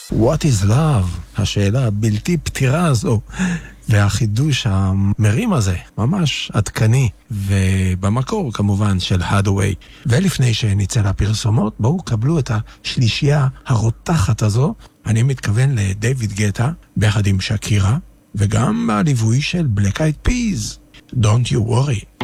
What is love? השאלה הבלתי פתירה הזו. והחידוש המרים הזה, ממש עדכני, ובמקור כמובן של הדווי. ולפני שנצא לפרסומות, בואו קבלו את השלישייה הרותחת הזו. אני מתכוון לדייוויד גטה, ביחד עם שקירה, וגם הליווי של Black Eyed Peas. Don't you worry.